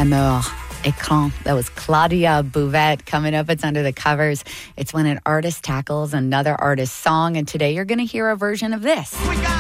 Amour, Écran. That was Claudia Bouvette. Coming up, it's Under the Covers. It's when an artist tackles another artist's song, and today you're going to hear a version of this. We got